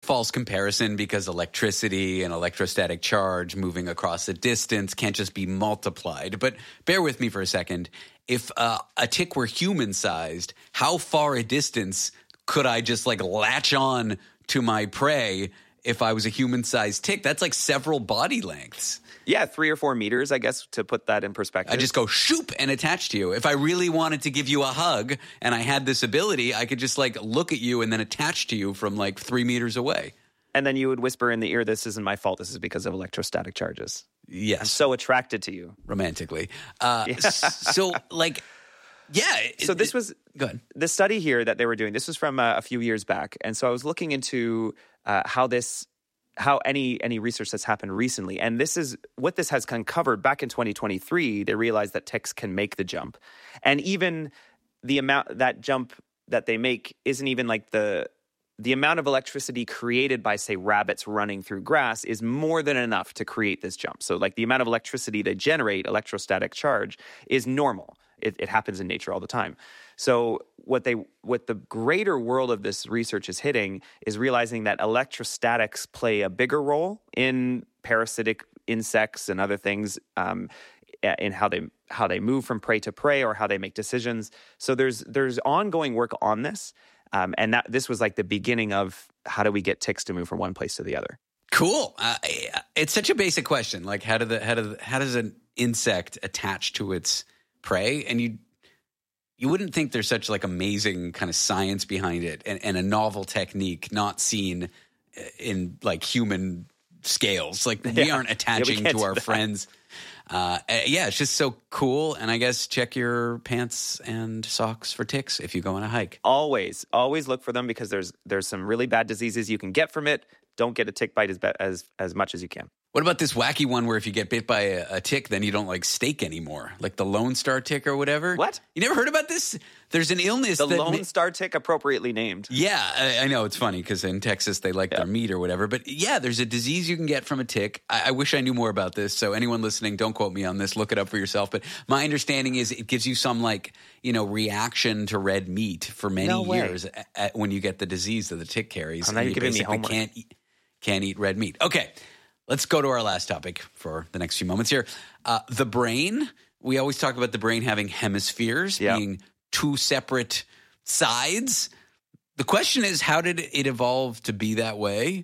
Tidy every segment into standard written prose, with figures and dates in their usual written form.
false comparison because electricity and electrostatic charge moving across a distance can't just be multiplied. But bear with me for a second. If a tick were human-sized, how far a distance could I just like latch on to my prey if I was a human-sized tick? That's like several body lengths. Yeah, 3 or 4 meters, I guess, to put that in perspective. I just go shoop and attach to you. If I really wanted to give you a hug and I had this ability, I could just like look at you and then attach to you from like 3 meters away. And then you would whisper in the ear, "This isn't my fault. This is because of electrostatic charges." Yes. I'm so attracted to you. Romantically. So like, yeah. So this was go ahead. The study here that they were doing. This was from a few years back. And so I was looking into how any research that's happened recently. And this is what this has uncovered. Back in 2023, they realized that ticks can make the jump. And even the amount, that jump that they make isn't even like the amount of electricity created by, say, rabbits running through grass is more than enough to create this jump. So like the amount of electricity they generate, electrostatic charge, is normal. It happens in nature all the time. So what the greater world of this research is hitting is realizing that electrostatics play a bigger role in parasitic insects and other things, in how they move from prey to prey or how they make decisions. So there's ongoing work on this, and this was like the beginning of how do we get ticks to move from one place to the other. Cool. It's such a basic question. Like how does an insect attach to its prey? And you wouldn't think there's such like amazing kind of science behind it and a novel technique not seen in like human scales. Like we aren't attaching to our friends. It's just so cool. And I guess check your pants and socks for ticks if you go on a hike. Always look for them because there's some really bad diseases you can get from it. Don't get a tick bite as much as you can. What about this wacky one where if you get bit by a tick, then you don't like steak anymore? Like the Lone Star tick or whatever? What? You never heard about this? There's an illness The Lone Star tick, appropriately named. Yeah, I know. It's funny because in Texas they like their meat or whatever. But yeah, there's a disease you can get from a tick. I wish I knew more about this. So anyone listening, don't quote me on this. Look it up for yourself. But my understanding is it gives you some like, reaction to red meat for many years when you get the disease that the tick carries. Now you're giving me homework. Can't eat red meat. Okay. Let's go to our last topic for the next few moments here. The brain. We always talk about the brain having hemispheres, being two separate sides. The question is, how did it evolve to be that way?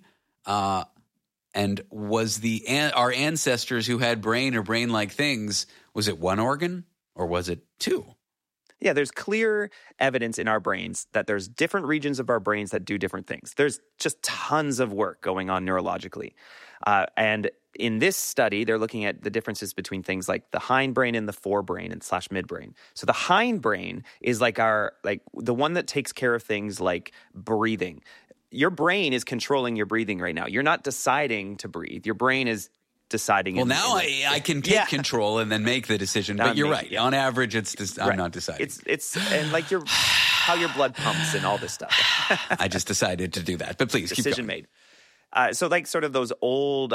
And was our ancestors who had brain or brain-like things, was it one organ or was it two? Yeah, there's clear evidence in our brains that there's different regions of our brains that do different things. There's just tons of work going on neurologically. And in this study, they're looking at the differences between things like the hindbrain and the forebrain and / midbrain. So the hindbrain is like the one that takes care of things like breathing. Your brain is controlling your breathing right now. You're not deciding to breathe. Your brain is deciding. Well, now I can take control and then make the decision. But you're right. On average, I'm not deciding. It's and like how your blood pumps and all this stuff. I just decided to do that. But please keep going. Decision made. So like sort of those old,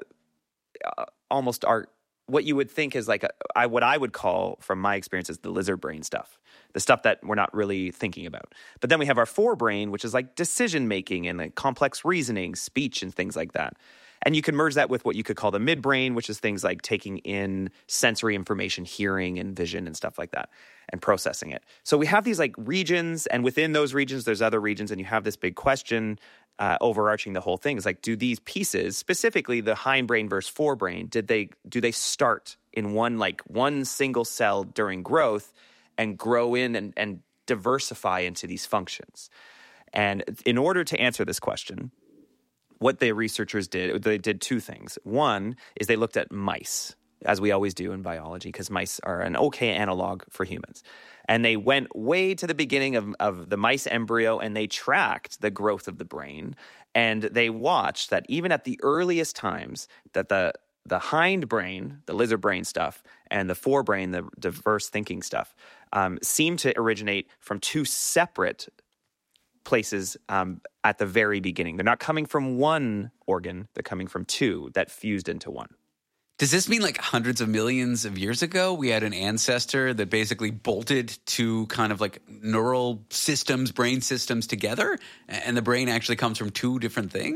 almost what you would think is like what I would call, from my experience, is the lizard brain stuff, the stuff that we're not really thinking about. But then we have our forebrain, which is like decision making and like complex reasoning, speech, and things like that. And you can merge that with what you could call the midbrain, which is things like taking in sensory information, hearing and vision and stuff like that, and processing it. So we have these like regions, and within those regions, there's other regions, and you have this big question overarching the whole thing. Is like, do these pieces, specifically the hindbrain versus forebrain, do they start in one single cell during growth and grow in and diversify into these functions? And in order to answer this question, what the researchers did, they did two things. One is they looked at mice, as we always do in biology, because mice are an okay analog for humans. And they went way to the beginning of the mice embryo, and they tracked the growth of the brain. And they watched that even at the earliest times, that the hindbrain, the lizard brain stuff, and the forebrain, the diverse thinking stuff, seemed to originate from two separate places at the very beginning. They're not coming from one organ, they're coming from two that fused into one. Does this mean like hundreds of millions of years ago, we had an ancestor that basically bolted two kind of like neural systems, brain systems together, and the brain actually comes from two different things?